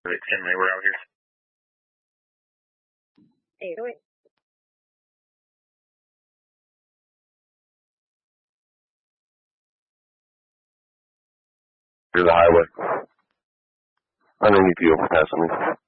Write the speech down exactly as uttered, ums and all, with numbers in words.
Pacific ten, we're out here. eight oh eight. Through the highway. Underneath you, passing me.